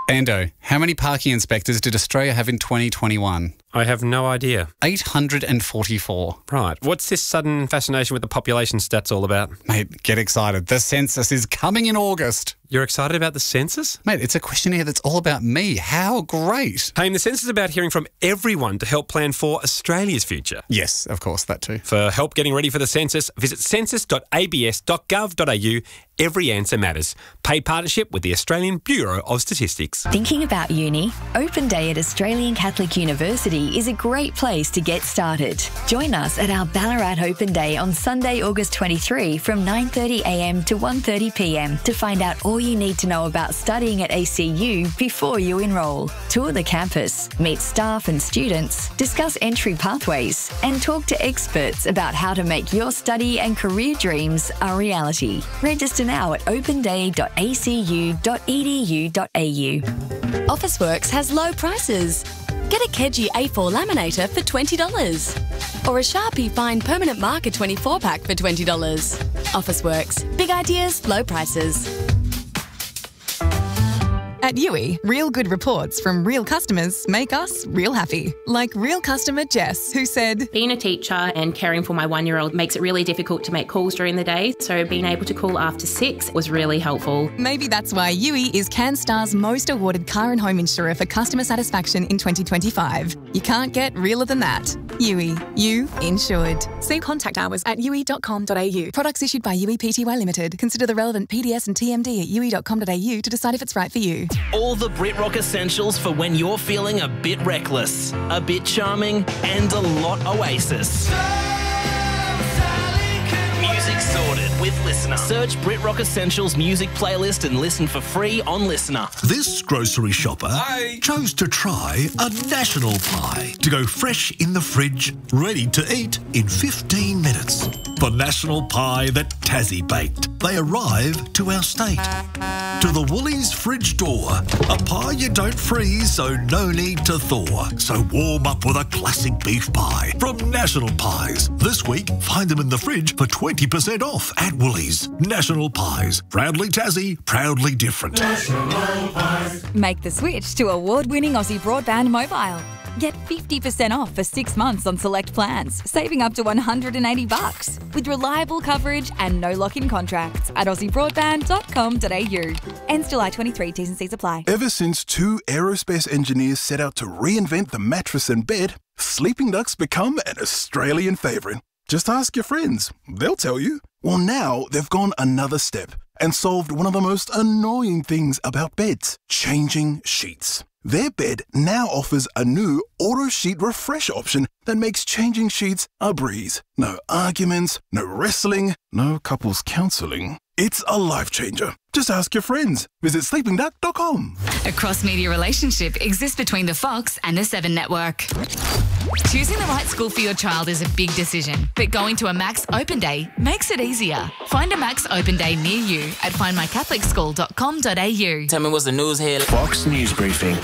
Ando, how many parking inspectors did Australia have in 2021? I have no idea. 844. Right. What's this sudden fascination with the population stats all about? Mate, get excited. The census is coming in August. You're excited about the census? Mate, it's a questionnaire that's all about me. How great. Hey, the census is about hearing from everyone to help plan for Australia's future. Yes, of course, that too. For help getting ready for the census, visit census.abs.gov.au. Every answer matters. Paid partnership with the Australian Bureau of Statistics. Thinking about uni? Open Day at Australian Catholic University is a great place to get started. Join us at our Ballarat Open Day on Sunday, August 23 from 9:30am to 1:30pm to find out all you need to know about studying at ACU before you enrol. Tour the campus, meet staff and students, discuss entry pathways, and talk to experts about how to make your study and career dreams a reality. Register now at openday.acu.edu.au. Officeworks has low prices. Get a Keji A4 laminator for $20 or a Sharpie Fine Permanent Marker 24-pack for $20. Officeworks. Big ideas, low prices. At Yui, real good reports from real customers make us real happy. Like real customer Jess, who said, being a teacher and caring for my 1-year-old makes it really difficult to make calls during the day, so being able to call after 6 was really helpful. Maybe that's why Yui is CanStar's most awarded car and home insurer for customer satisfaction in 2025. You can't get realer than that. Yui, you insured. See contact hours at yui.com.au. Products issued by Yui Pty Limited. Consider the relevant PDS and TMD at yui.com.au to decide if it's right for you. All the BritRock essentials for when you're feeling a bit reckless, a bit charming, and a lot Oasis. Music sorted with Listener. Search BritRock Essentials music playlist and listen for free on Listener. This grocery shopper chose to try a national pie to go fresh in the fridge, ready to eat in 15 minutes. For national pie that Tassie baked, they arrive to our state. To the Woolies fridge door, a pie you don't freeze, so no need to thaw. So warm up with a classic beef pie from National Pies. This week, find them in the fridge for 20% off at Woolies. National Pies, proudly Tassie, proudly different. Make the switch to award-winning Aussie Broadband Mobile. Get 50% off for 6 months on select plans, saving up to $180 with reliable coverage and no lock-in contracts at aussiebroadband.com.au. Ends July 23. T's and C's apply. Ever since 2 aerospace engineers set out to reinvent the mattress and bed, Sleeping Duck's become an Australian favourite. Just ask your friends. They'll tell you. Well, now they've gone another step and solved one of the most annoying things about beds, changing sheets. Their bed now offers a new auto sheet refresh option that makes changing sheets a breeze. No arguments, no wrestling, no couples counselling. It's a life changer. Just ask your friends. Visit sleepingduck.com. A cross-media relationship exists between the Fox and the Seven Network. Choosing the right school for your child is a big decision, but going to a Max Open Day makes it easier. Find a Max Open Day near you at findmycatholicschool.com.au. Tell me what's the news here. Fox News Briefing.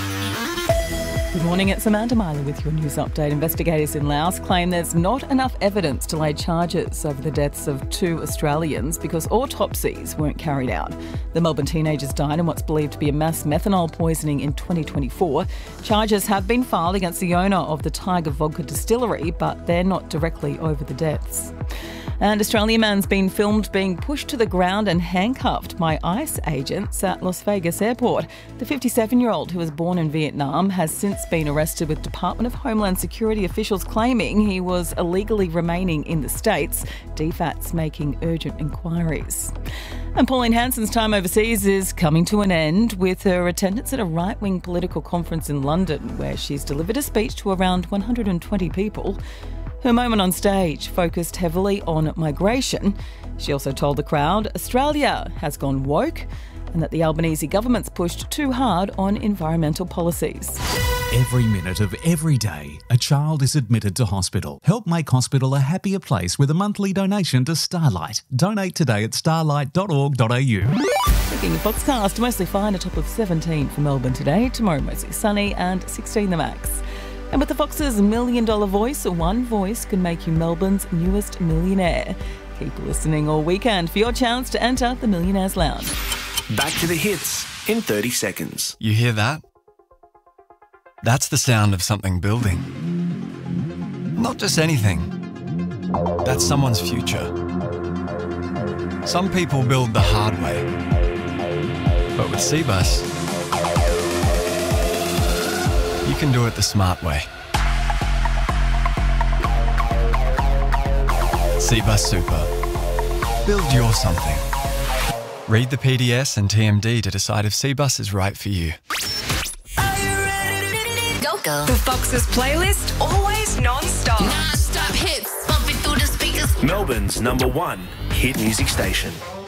Good morning, it's Amanda Myler with your news update. Investigators in Laos claim there's not enough evidence to lay charges over the deaths of 2 Australians because autopsies weren't carried out. The Melbourne teenagers died in what's believed to be a mass methanol poisoning in 2024. Charges have been filed against the owner of the Tiger Vodka distillery, but they're not directly over the deaths. And Australian man's been filmed being pushed to the ground and handcuffed by ICE agents at Las Vegas airport. The 57-year-old, who was born in Vietnam, has since been arrested with Department of Homeland Security officials claiming he was illegally remaining in the States. DFAT's making urgent inquiries. And Pauline Hanson's time overseas is coming to an end with her attendance at a right-wing political conference in London, where she's delivered a speech to around 120 people. Her moment on stage focused heavily on migration. She also told the crowd Australia has gone woke and that the Albanese government's pushed too hard on environmental policies. Every minute of every day, a child is admitted to hospital. Help make hospital a happier place with a monthly donation to Starlight. Donate today at starlight.org.au. Looking at Foxcast, mostly fine, a top of 17 for Melbourne today. Tomorrow mostly sunny and 16 the max. And with the Fox's $1 Million Voice, one voice can make you Melbourne's newest millionaire. Keep listening all weekend for your chance to enter the Millionaires Lounge. Back to the hits. in 30 seconds. You hear that? That's the sound of something building. Not just anything. That's someone's future. Some people build the hard way. But with Cbus, you can do it the smart way. Cbus Super. Build your something. Read the PDS and TMD to decide if Cbus is right for you. Go. The Fox's playlist, always non-stop. Non-stop hits, bumping through the speakers. Melbourne's #1 hit music station.